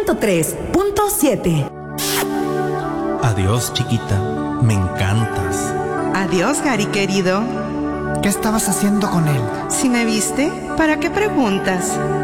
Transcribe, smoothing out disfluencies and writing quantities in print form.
103.7. Adiós, chiquita, me encantas. Adiós, Gary querido. ¿Qué estabas haciendo con él? Si me viste, ¿para qué preguntas?